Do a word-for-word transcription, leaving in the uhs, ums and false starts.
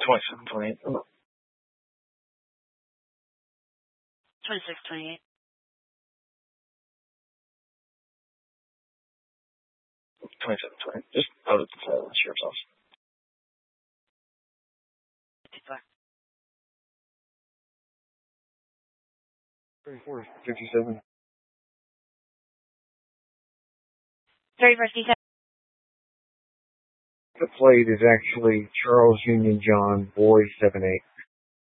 twenty-seven, twenty-eight. twenty-six, twenty-eight. twenty-seven, twenty-eight. Just out of the sheriff's office. fifty-four. thirty-four, fifty-seven. thirty-four, fifty-seven. The plate is actually Charles Union John Boy seven eight.